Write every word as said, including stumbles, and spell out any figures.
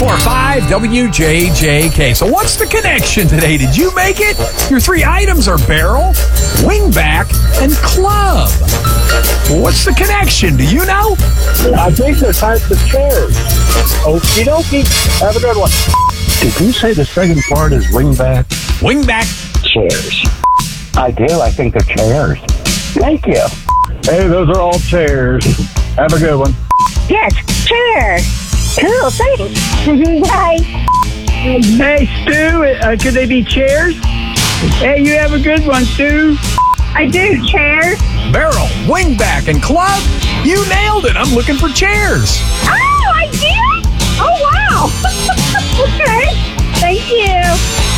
four five W J J K. So what's the connection today? Did you make it? Your three items are barrel, wingback, and club. What's the connection? Do you know? I think they're types of chairs. Okie dokie. Have a good one. Did you say the second part is wingback? Wingback. Chairs. I do. I think they're chairs. Thank you. Hey, those are all chairs. Have a good one. Yes, chair. Cool, thanks. Bye. Hey, Stu, uh, could they be chairs? Hey, you have a good one, Stu. I do, chair. Barrel, wingback, and club. You nailed it. I'm looking for chairs. Oh, I did? Oh, wow. Okay. Thank you.